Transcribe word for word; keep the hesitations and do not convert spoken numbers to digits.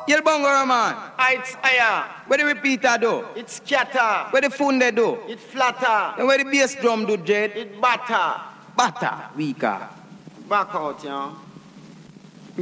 Yel bongo man. It's higher. Where the repeater do? It's scatter. Where the funde do? It flatter. And where the bass drum do, Jed? It batter. Batter. Weaker. Back out, yeah.